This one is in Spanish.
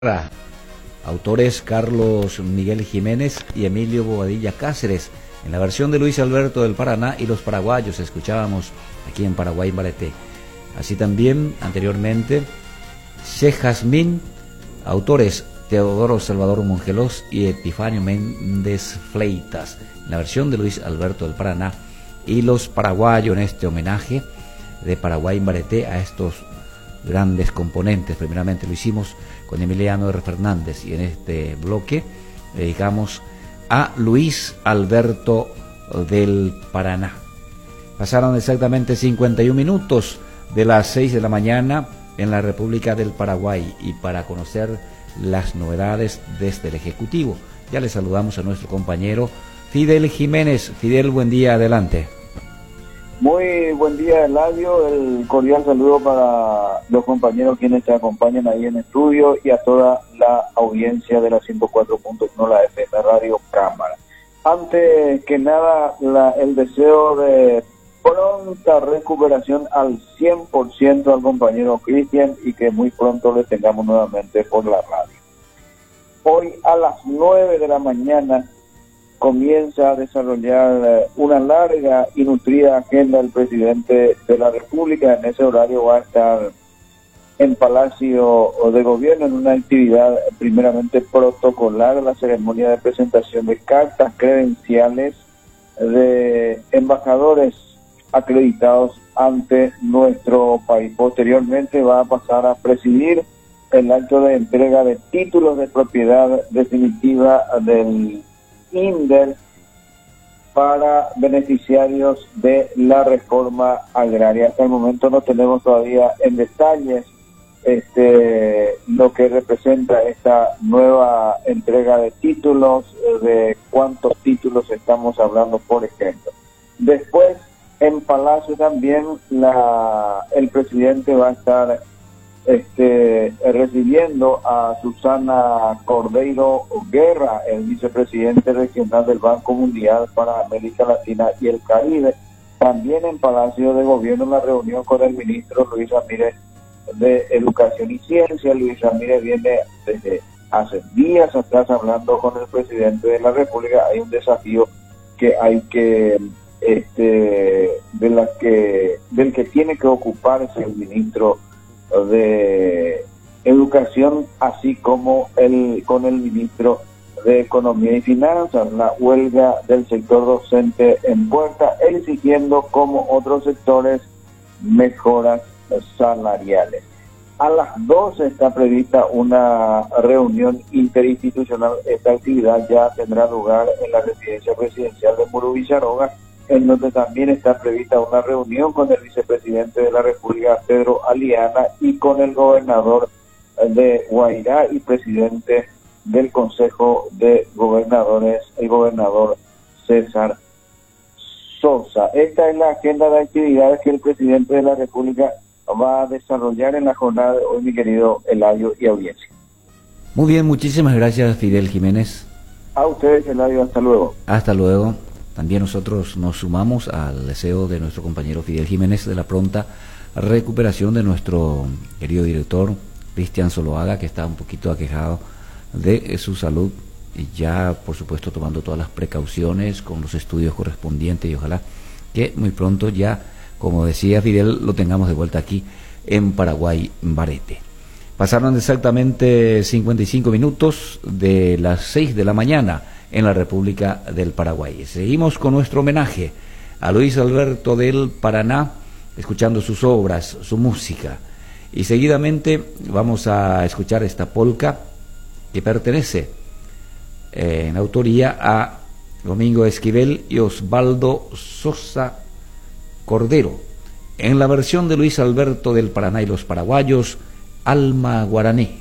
Autores Carlos Miguel Jiménez y Emilio Bobadilla Cáceres. En la versión de Luis Alberto del Paraná y los paraguayos escuchábamos aquí en Paraguay Bareté. Así también anteriormente Che Jazmín, autores Teodoro Salvador Mongelos y Epifanio Méndez Fleitas. En la versión de Luis Alberto del Paraná y los paraguayos, en este homenaje de Paraguay Bareté a estos grandes componentes. Primeramente lo hicimos con Emiliano R. Fernández y en este bloque dedicamos a Luis Alberto del Paraná. Pasaron exactamente 51 minutos de las 6 de la mañana en la República del Paraguay, y para conocer las novedades desde el Ejecutivo ya le saludamos a nuestro compañero Fidel Jiménez. Fidel, buen día, adelante. Muy buen día, Eladio. El cordial saludo para los compañeros quienes te acompañan ahí en estudio y a toda la audiencia de la 104.1, la FM Radio Cámara. Antes que nada, el deseo de pronta recuperación al 100% al compañero Cristian y que muy pronto le tengamos nuevamente por la radio. Hoy a las 9 de la mañana comienza a desarrollar una larga y nutrida agenda del presidente de la República. En ese horario va a estar en Palacio de Gobierno en una actividad primeramente protocolar, la ceremonia de presentación de cartas credenciales de embajadores acreditados ante nuestro país. Posteriormente va a pasar a presidir el acto de entrega de títulos de propiedad definitiva del INDER para beneficiarios de la reforma agraria. Hasta el momento no tenemos todavía en detalles lo que representa esta nueva entrega de títulos, de cuántos títulos estamos hablando, por ejemplo. Después, en Palacio también el presidente va a estar recibiendo a Susana Cordeiro Guerra, el vicepresidente regional del Banco Mundial para América Latina y el Caribe. También en Palacio de Gobierno la reunión con el ministro Luis Ramírez de Educación y Ciencia. Luis Ramírez viene desde hace días atrás hablando con el presidente de la República. Hay un desafío que hay que del que tiene que ocuparse el ministro de Educación, así como con el ministro de Economía y Finanzas. La huelga del sector docente en puerta, exigiendo como otros sectores mejoras salariales. A las 12 está prevista una reunión interinstitucional. Esta actividad ya tendrá lugar en la residencia presidencial de Muro Villaroga, en donde también está prevista una reunión con el vicepresidente de la República, Pedro Aliana, y con el gobernador de Guairá y presidente del Consejo de Gobernadores, el gobernador César Sosa. Esta es la agenda de actividades que el presidente de la República va a desarrollar en la jornada de hoy, mi querido Eladio y audiencia. Muy bien, muchísimas gracias, Fidel Jiménez. A ustedes, Eladio, hasta luego. Hasta luego. También nosotros nos sumamos al deseo de nuestro compañero Fidel Jiménez de la pronta recuperación de nuestro querido director Cristian Zuluaga, que está un poquito aquejado de su salud, y ya por supuesto tomando todas las precauciones con los estudios correspondientes, y ojalá que muy pronto ya, como decía Fidel, lo tengamos de vuelta aquí en Paraguay Bareté. Pasaron exactamente 55 minutos de las 6 de la mañana en la República del Paraguay. Seguimos con nuestro homenaje a Luis Alberto del Paraná, escuchando sus obras, su música, y seguidamente vamos a escuchar esta polca que pertenece en autoría a Domingo Esquivel y Osvaldo Sosa Cordero, en la versión de Luis Alberto del Paraná y los paraguayos, Alma Guaraní.